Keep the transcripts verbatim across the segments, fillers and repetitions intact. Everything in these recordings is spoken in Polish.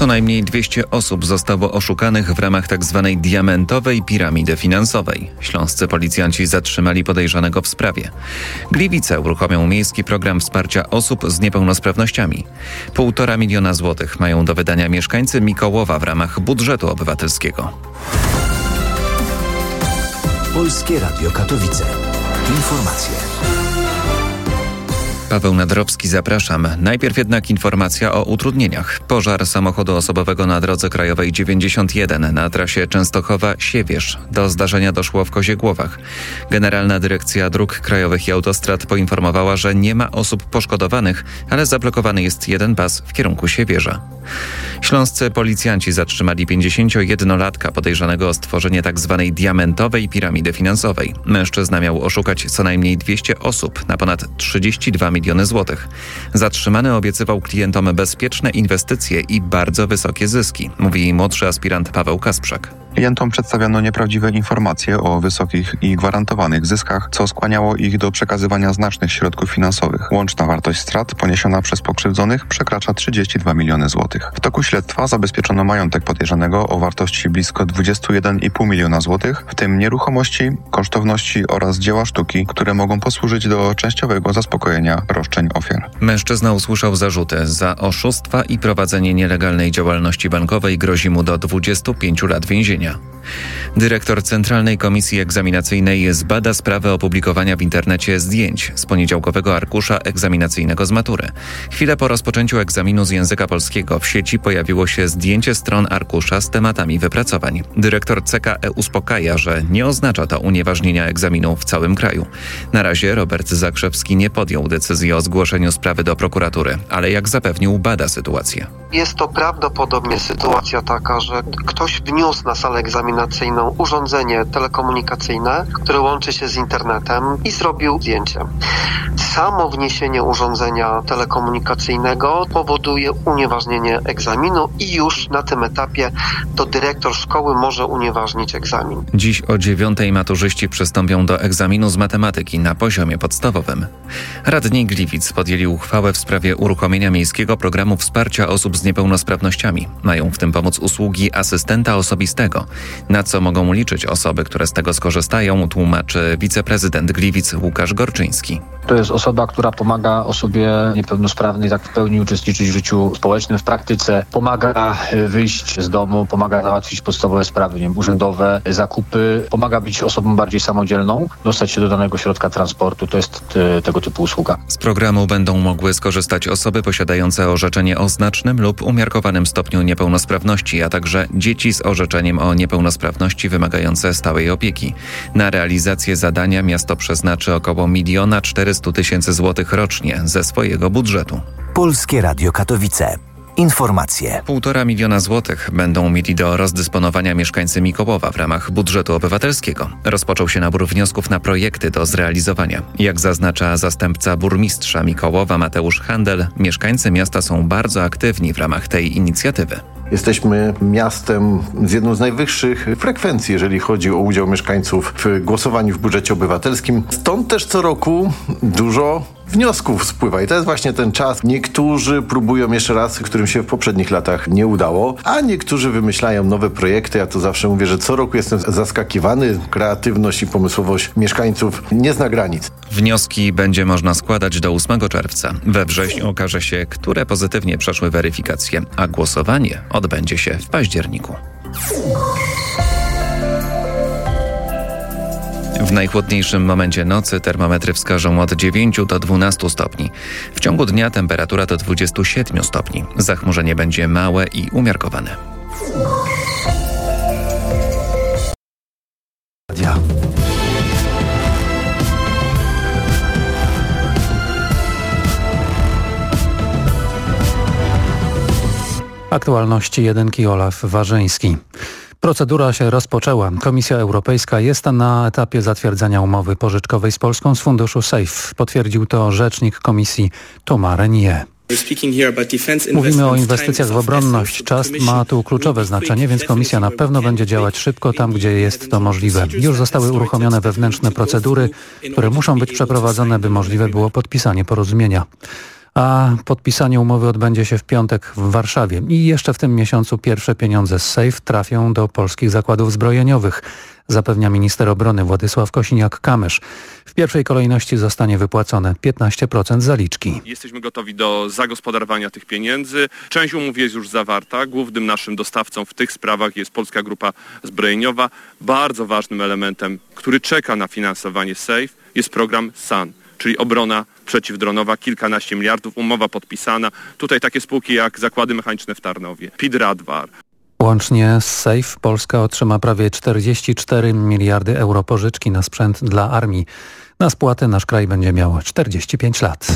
Co najmniej dwieście osób zostało oszukanych w ramach tzw. diamentowej piramidy finansowej. Śląscy policjanci zatrzymali podejrzanego w sprawie. Gliwice uruchomią miejski program wsparcia osób z niepełnosprawnościami. Półtora miliona złotych mają do wydania mieszkańcy Mikołowa w ramach budżetu obywatelskiego. Polskie Radio Katowice. Informacje. Paweł Nadrowski, zapraszam. Najpierw jednak informacja o utrudnieniach. Pożar samochodu osobowego na drodze krajowej dziewięćdziesiąt jeden na trasie Częstochowa-Siewierz. Do zdarzenia doszło w Koziegłowach. Generalna Dyrekcja Dróg Krajowych i Autostrad poinformowała, że nie ma osób poszkodowanych, ale zablokowany jest jeden pas w kierunku Siewierza. Śląscy policjanci zatrzymali pięćdziesięciojednolatka podejrzanego o stworzenie tzw. diamentowej piramidy finansowej. Mężczyzna miał oszukać co najmniej dwieście osób na ponad trzydzieści dwa miliony złotych. Zatrzymany obiecywał klientom bezpieczne inwestycje i bardzo wysokie zyski, mówi młodszy aspirant Paweł Kasprzak. Klientom przedstawiano nieprawdziwe informacje o wysokich i gwarantowanych zyskach, co skłaniało ich do przekazywania znacznych środków finansowych. Łączna wartość strat poniesiona przez pokrzywdzonych przekracza trzydzieści dwa miliony złotych. W toku śledztwa zabezpieczono majątek podejrzanego o wartości blisko dwadzieścia jeden i pół miliona złotych, w tym nieruchomości, kosztowności oraz dzieła sztuki, które mogą posłużyć do częściowego zaspokojenia roszczeń ofiar. Mężczyzna usłyszał zarzuty za oszustwa i prowadzenie nielegalnej działalności bankowej. Grozi mu do dwudziestu pięciu lat więzienia. Dyrektor Centralnej Komisji Egzaminacyjnej zbada sprawę opublikowania w internecie zdjęć z poniedziałkowego arkusza egzaminacyjnego z matury. Chwilę po rozpoczęciu egzaminu z języka polskiego w sieci pojawiło się zdjęcie stron arkusza z tematami wypracowań. Dyrektor C K E uspokaja, że nie oznacza to unieważnienia egzaminu w całym kraju. Na razie Robert Zakrzewski nie podjął decyzji o zgłoszeniu sprawy do prokuratury, ale jak zapewnił, bada sytuację. Jest to prawdopodobnie sytuacja taka, że ktoś wniósł na salę egzaminacyjną urządzenie telekomunikacyjne, które łączy się z internetem i zrobił zdjęcie. Samo wniesienie urządzenia telekomunikacyjnego powoduje unieważnienie egzaminu i już na tym etapie to dyrektor szkoły może unieważnić egzamin. Dziś o dziewiątej maturzyści przystąpią do egzaminu z matematyki na poziomie podstawowym. Radni Gliwic podjęli uchwałę w sprawie uruchomienia miejskiego programu wsparcia osób z niepełnosprawnościami. Mają w tym pomóc usługi asystenta osobistego. Na co mogą liczyć osoby, które z tego skorzystają, tłumaczy wiceprezydent Gliwic Łukasz Gorczyński. To jest osoba, która pomaga osobie niepełnosprawnej tak w pełni uczestniczyć w życiu społecznym, w praktyce. Pomaga wyjść z domu, pomaga załatwić podstawowe sprawy, nie wiem, urzędowe, zakupy. Pomaga być osobą bardziej samodzielną, dostać się do danego środka transportu. To jest t- tego typu usługa. Z programu będą mogły skorzystać osoby posiadające orzeczenie o znacznym lub umiarkowanym stopniu niepełnosprawności, a także dzieci z orzeczeniem o niepełnosprawności wymagające stałej opieki. Na realizację zadania miasto przeznaczy około miliona czterysta tysięcy złotych rocznie ze swojego budżetu. Polskie Radio Katowice. Informacje. Półtora miliona złotych będą mieli do rozdysponowania mieszkańcy Mikołowa w ramach budżetu obywatelskiego. Rozpoczął się nabór wniosków na projekty do zrealizowania. Jak zaznacza zastępca burmistrza Mikołowa Mateusz Handel, mieszkańcy miasta są bardzo aktywni w ramach tej inicjatywy. Jesteśmy miastem z jedną z najwyższych frekwencji, jeżeli chodzi o udział mieszkańców w głosowaniu w budżecie obywatelskim. Stąd też co roku dużo wniosków spływa i to jest właśnie ten czas. Niektórzy próbują jeszcze raz, którym się w poprzednich latach nie udało, a niektórzy wymyślają nowe projekty. Ja to zawsze mówię, że co roku jestem zaskakiwany. Kreatywność i pomysłowość mieszkańców nie zna granic. Wnioski będzie można składać do ósmego czerwca. We wrześniu okaże się, które pozytywnie przeszły weryfikację, a głosowanie odbędzie się w październiku. W najchłodniejszym momencie nocy termometry wskażą od dziewięciu do dwunastu stopni. W ciągu dnia temperatura do dwudziestu siedmiu stopni. Zachmurzenie będzie małe i umiarkowane. Ja. Aktualności jedynki Olaf Warzyński. Procedura się rozpoczęła. Komisja Europejska jest na etapie zatwierdzania umowy pożyczkowej z Polską z funduszu SAFE. Potwierdził to rzecznik komisji Thomas Renier. Mówimy o inwestycjach w obronność. Czas ma tu kluczowe znaczenie, więc komisja na pewno będzie działać szybko tam, gdzie jest to możliwe. Już zostały uruchomione wewnętrzne procedury, które muszą być przeprowadzone, by możliwe było podpisanie porozumienia. A podpisanie umowy odbędzie się w piątek w Warszawie. I jeszcze w tym miesiącu pierwsze pieniądze z SAFE trafią do polskich zakładów zbrojeniowych, zapewnia minister obrony Władysław Kosiniak-Kamysz. W pierwszej kolejności zostanie wypłacone piętnaście procent zaliczki. Jesteśmy gotowi do zagospodarowania tych pieniędzy. Część umów jest już zawarta. Głównym naszym dostawcą w tych sprawach jest Polska Grupa Zbrojeniowa. Bardzo ważnym elementem, który czeka na finansowanie SAFE, jest program S A N, czyli obrona przeciwdronowa, kilkanaście miliardów, umowa podpisana. Tutaj takie spółki jak Zakłady Mechaniczne w Tarnowie, P I D Radwar. Łącznie z SAFE Polska otrzyma prawie czterdzieści cztery miliardy euro pożyczki na sprzęt dla armii. Na spłatę nasz kraj będzie miał czterdzieści pięć lat.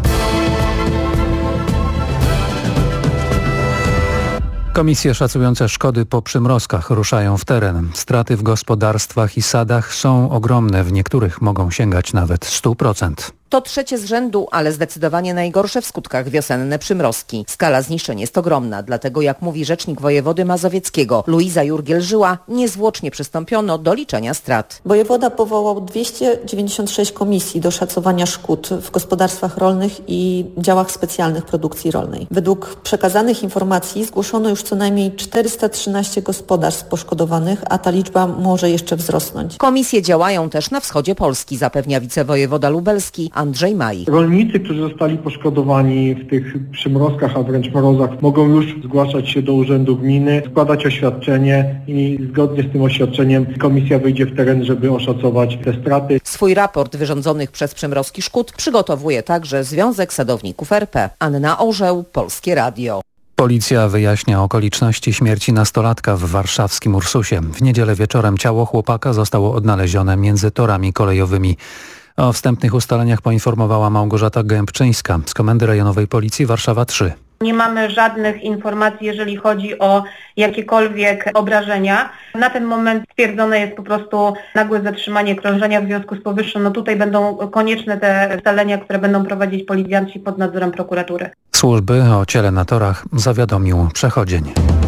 Komisje szacujące szkody po przymrozkach ruszają w teren. Straty w gospodarstwach i sadach są ogromne, w niektórych mogą sięgać nawet sto procent. To trzecie z rzędu, ale zdecydowanie najgorsze w skutkach wiosenne przymrozki. Skala zniszczeń jest ogromna, dlatego jak mówi rzecznik wojewody mazowieckiego Luiza Jurgiel-Żyła, niezwłocznie przystąpiono do liczenia strat. Wojewoda powołał dwieście dziewięćdziesiąt sześć komisji do szacowania szkód w gospodarstwach rolnych i działach specjalnych produkcji rolnej. Według przekazanych informacji zgłoszono już co najmniej czterysta trzynaście gospodarstw poszkodowanych, a ta liczba może jeszcze wzrosnąć. Komisje działają też na wschodzie Polski, zapewnia wicewojewoda lubelski Andrzej Maj. Rolnicy, którzy zostali poszkodowani w tych przymrozkach, a wręcz mrozach, mogą już zgłaszać się do urzędu gminy, składać oświadczenie i zgodnie z tym oświadczeniem komisja wyjdzie w teren, żeby oszacować te straty. Swój raport wyrządzonych przez przymrozki szkód przygotowuje także Związek Sadowników R P. Anna Orzeł, Polskie Radio. Policja wyjaśnia okoliczności śmierci nastolatka w warszawskim Ursusie. W niedzielę wieczorem ciało chłopaka zostało odnalezione między torami kolejowymi. O wstępnych ustaleniach poinformowała Małgorzata Gębczyńska z Komendy Rejonowej Policji Warszawa trzy. Nie mamy żadnych informacji, jeżeli chodzi o jakiekolwiek obrażenia. Na ten moment stwierdzone jest po prostu nagłe zatrzymanie krążenia. W związku z powyższym no tutaj będą konieczne te ustalenia, które będą prowadzić policjanci pod nadzorem prokuratury. Służby o ciele na torach zawiadomił przechodzień.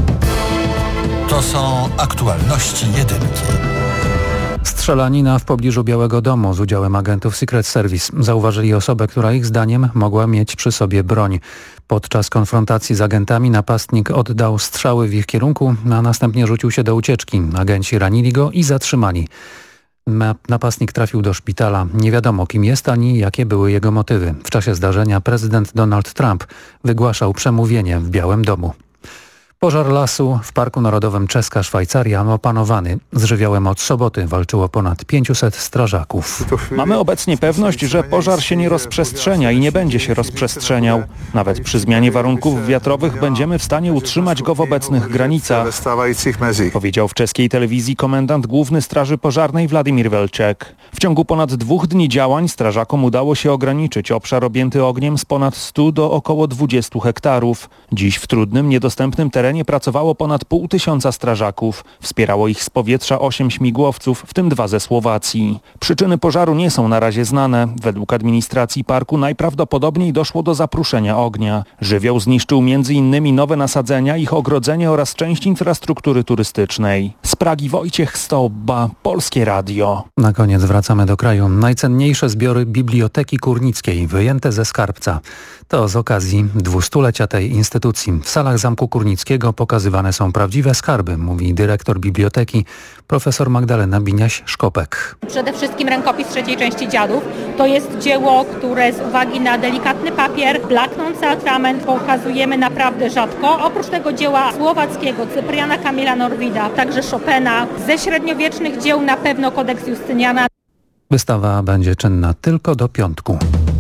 To są aktualności jedynki. Strzelanina w pobliżu Białego Domu z udziałem agentów Secret Service. Zauważyli osobę, która ich zdaniem mogła mieć przy sobie broń. Podczas konfrontacji z agentami napastnik oddał strzały w ich kierunku, a następnie rzucił się do ucieczki. Agenci ranili go i zatrzymali. Napastnik trafił do szpitala. Nie wiadomo, kim jest ani jakie były jego motywy. W czasie zdarzenia prezydent Donald Trump wygłaszał przemówienie w Białym Domu. Pożar lasu w Parku Narodowym Czeska Szwajcaria opanowany. Z żywiołem od soboty walczyło ponad pięciuset strażaków. Mamy obecnie pewność, że pożar się nie rozprzestrzenia i nie będzie się rozprzestrzeniał. Nawet przy zmianie warunków wiatrowych będziemy w stanie utrzymać go w obecnych granicach, powiedział w czeskiej telewizji komendant główny Straży Pożarnej Władimir Welczek. W ciągu ponad dwóch dni działań strażakom udało się ograniczyć obszar objęty ogniem z ponad stu do około dwudziestu hektarów. Dziś w trudnym, niedostępnym terenie pracowało ponad pół tysiąca strażaków. Wspierało ich z powietrza osiem śmigłowców, w tym dwa ze Słowacji. Przyczyny pożaru nie są na razie znane. Według administracji parku najprawdopodobniej doszło do zapruszenia ognia. Żywioł zniszczył między innymi nowe nasadzenia, ich ogrodzenie oraz część infrastruktury turystycznej. Z Pragi Wojciech Stobba, Polskie Radio. Na koniec wracamy do kraju. Najcenniejsze zbiory Biblioteki Kurnickiej wyjęte ze skarbca. To z okazji dwustulecia tej instytucji. W salach Zamku Kurnickiego pokazywane są prawdziwe skarby, mówi dyrektor biblioteki profesor Magdalena Biniaś-Szkopek. Przede wszystkim rękopis trzeciej części Dziadów. To jest dzieło, które z uwagi na delikatny papier, blaknący atrament pokazujemy naprawdę rzadko. Oprócz tego dzieła słowackiego, Cypriana Kamila Norwida, także Chopina. Ze średniowiecznych dzieł na pewno Kodeks Justyniana. Wystawa będzie czynna tylko do piątku.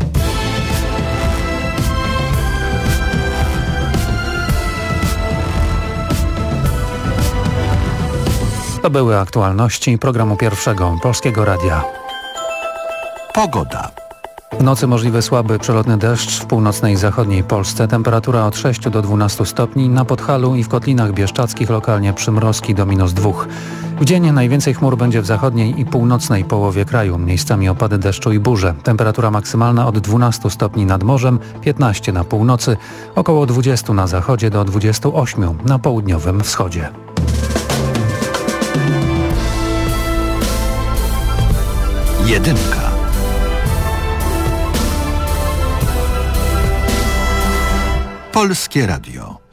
To były aktualności programu pierwszego Polskiego Radia. Pogoda. W nocy możliwy słaby przelotny deszcz w północnej i zachodniej Polsce. Temperatura od sześciu do dwunastu stopni. Na Podhalu i w Kotlinach Bieszczadzkich lokalnie przymrozki do minus dwóch. W dzień najwięcej chmur będzie w zachodniej i północnej połowie kraju. Miejscami opady deszczu i burze. Temperatura maksymalna od dwunastu stopni nad morzem, piętnaście na północy, około dwudziestu na zachodzie do dwudziestu ośmiu na południowym wschodzie. Jedynka. Polskie Radio.